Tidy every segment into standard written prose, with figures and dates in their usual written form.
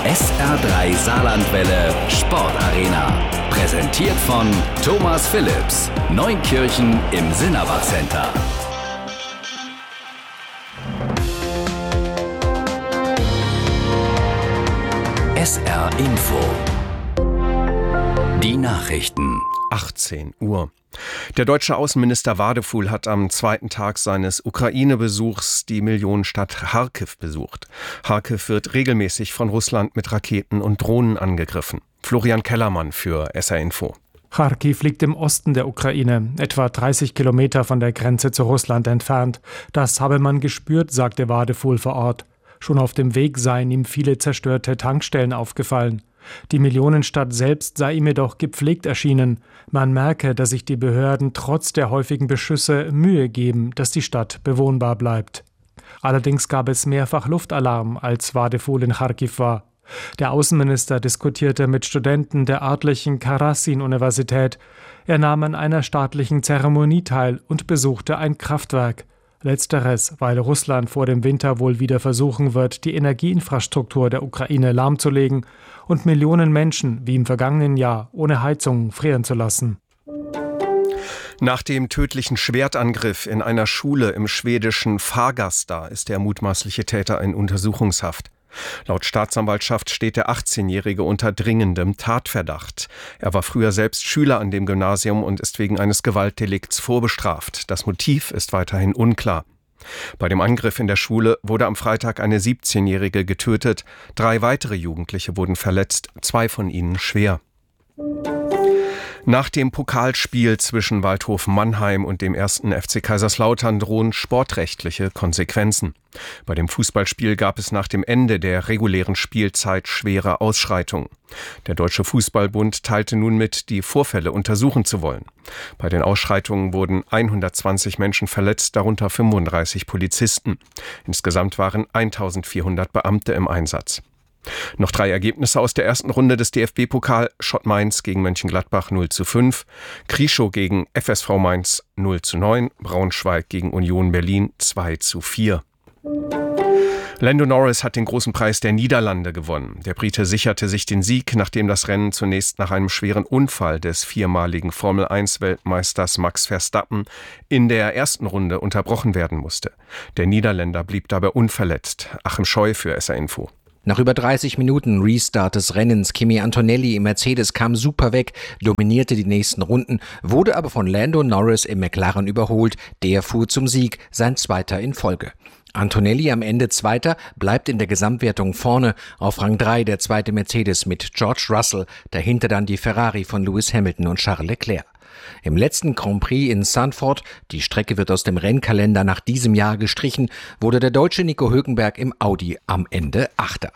SR3 Saarlandwelle Sportarena. Präsentiert von Thomas Phillips. Neunkirchen im Sinnerbach Center. SR Info. Die Nachrichten. 18 Uhr. Der deutsche Außenminister Wadefuhl hat am zweiten Tag seines Ukraine-Besuchs die Millionenstadt Charkiw besucht. Charkiw wird regelmäßig von Russland mit Raketen und Drohnen angegriffen. Florian Kellermann für SR Info. Charkiw liegt im Osten der Ukraine, etwa 30 Kilometer von der Grenze zu Russland entfernt. Das habe man gespürt, sagte Wadefuhl vor Ort. Schon auf dem Weg seien ihm viele zerstörte Tankstellen aufgefallen. Die Millionenstadt selbst sei ihm jedoch gepflegt erschienen. Man merke, dass sich die Behörden trotz der häufigen Beschüsse Mühe geben, dass die Stadt bewohnbar bleibt. Allerdings gab es mehrfach Luftalarm, als Wadefuhl in Charkiw war. Der Außenminister diskutierte mit Studenten der örtlichen Karasin-Universität. Er nahm an einer staatlichen Zeremonie teil und besuchte ein Kraftwerk. Letzteres, weil Russland vor dem Winter wohl wieder versuchen wird, die Energieinfrastruktur der Ukraine lahmzulegen und Millionen Menschen, wie im vergangenen Jahr, ohne Heizung frieren zu lassen. Nach dem tödlichen Schwertangriff in einer Schule im schwedischen Fagersta ist der mutmaßliche Täter in Untersuchungshaft. Laut Staatsanwaltschaft steht der 18-Jährige unter dringendem Tatverdacht. Er war früher selbst Schüler an dem Gymnasium und ist wegen eines Gewaltdelikts vorbestraft. Das Motiv ist weiterhin unklar. Bei dem Angriff in der Schule wurde am Freitag eine 17-Jährige getötet. 3 weitere Jugendliche wurden verletzt, 2 von ihnen schwer. Nach dem Pokalspiel zwischen Waldhof Mannheim und dem 1. FC Kaiserslautern drohen sportrechtliche Konsequenzen. Bei dem Fußballspiel gab es nach dem Ende der regulären Spielzeit schwere Ausschreitungen. Der Deutsche Fußballbund teilte nun mit, die Vorfälle untersuchen zu wollen. Bei den Ausschreitungen wurden 120 Menschen verletzt, darunter 35 Polizisten. Insgesamt waren 1400 Beamte im Einsatz. Noch 3 Ergebnisse aus der ersten Runde des DFB-Pokal. Schott Mainz gegen Mönchengladbach 0:5, Krieschow gegen FSV Mainz 0:9, Braunschweig gegen Union Berlin 2:4. Lando Norris hat den großen Preis der Niederlande gewonnen. Der Brite sicherte sich den Sieg, nachdem das Rennen zunächst nach einem schweren Unfall des 4-maligen Formel-1-Weltmeisters Max Verstappen in der ersten Runde unterbrochen werden musste. Der Niederländer blieb dabei unverletzt. Achim Scheu für SR Info. Nach über 30 Minuten Restart des Rennens, Kimi Antonelli im Mercedes kam super weg, dominierte die nächsten Runden, wurde aber von Lando Norris im McLaren überholt. Der fuhr zum Sieg, sein zweiter in Folge. Antonelli am Ende Zweiter, bleibt in der Gesamtwertung vorne. Auf Rang 3 der zweite Mercedes mit George Russell, dahinter dann die Ferrari von Lewis Hamilton und Charles Leclerc. Im letzten Grand Prix in Zandvoort, die Strecke wird aus dem Rennkalender nach diesem Jahr gestrichen, wurde der Deutsche Nico Hülkenberg im Audi am Ende Achter.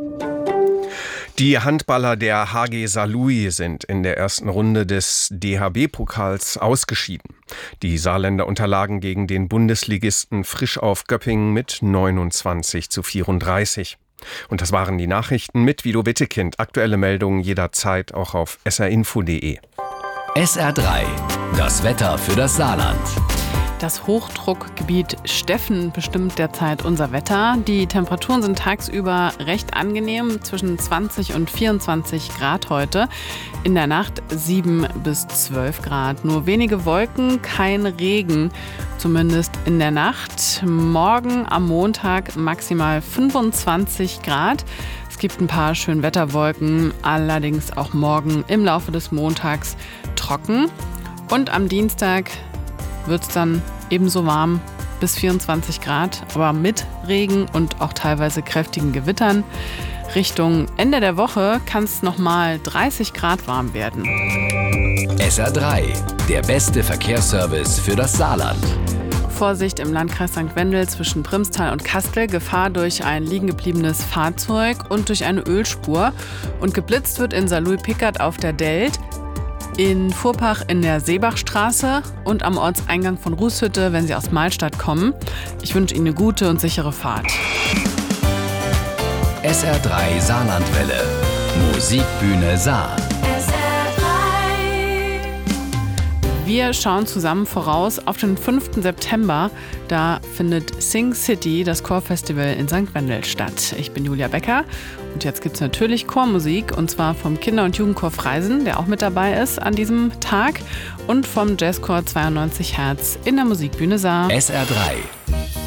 Die Handballer der HG Saarlouis sind in der ersten Runde des DHB-Pokals ausgeschieden. Die Saarländer unterlagen gegen den Bundesligisten Frisch-Auf Göppingen mit 29:34. Und das waren die Nachrichten mit Guido Wittekind. Aktuelle Meldungen jederzeit auch auf srinfo.de. SR3, das Wetter für das Saarland. Das Hochdruckgebiet Steffen bestimmt derzeit unser Wetter. Die Temperaturen sind tagsüber recht angenehm, zwischen 20 und 24 Grad heute. In der Nacht 7 bis 12 Grad. Nur wenige Wolken, kein Regen, zumindest in der Nacht. Morgen am Montag maximal 25 Grad. Es gibt ein paar Schönwetterwolken, allerdings auch morgen im Laufe des Montags trocken. Und am Dienstag wird es dann ebenso warm, bis 24 Grad, aber mit Regen und auch teilweise kräftigen Gewittern. Richtung Ende der Woche kann es nochmal 30 Grad warm werden. SR3, der beste Verkehrsservice für das Saarland. Vorsicht im Landkreis St. Wendel zwischen Primstal und Kastel. Gefahr durch ein liegengebliebenes Fahrzeug und durch eine Ölspur. Und geblitzt wird in Saarlouis-Pickert auf der Delt, in Furpach in der Seebachstraße und am Ortseingang von Rußhütte, wenn Sie aus Mahlstadt kommen. Ich wünsche Ihnen eine gute und sichere Fahrt. SR3 Saarlandwelle. Musikbühne Saar. SR3. Wir schauen zusammen voraus auf den 5. September. Da findet Sing City, das Chorfestival in St. Wendel, statt. Ich bin Julia Becker und jetzt gibt es natürlich Chormusik, und zwar vom Kinder- und Jugendchor Freisen, der auch mit dabei ist an diesem Tag, und vom Jazzchor 92 Hertz in der Musikbühne Saar. SR3